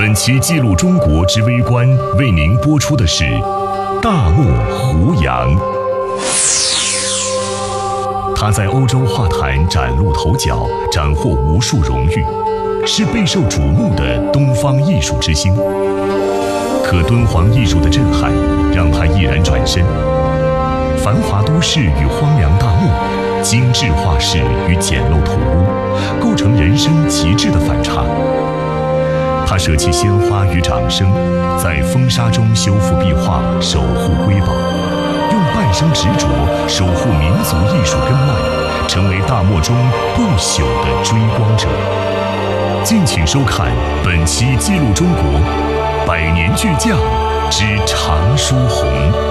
本期记录中国之微观为您播出的是大漠胡杨。他在欧洲画坛崭露头角，斩获无数荣誉，是备受瞩目的东方艺术之星。可敦煌艺术的震撼让他毅然转身，繁华都市与荒凉大漠，精致画室与简陋土屋，构成人生极致的反差。他舍弃鲜花与掌声，在风沙中修复壁画，守护瑰宝，用半生执着守护民族艺术根脉，成为大漠中不朽的追光者。敬请收看本期《记录中国》百年巨匠之常书鸿。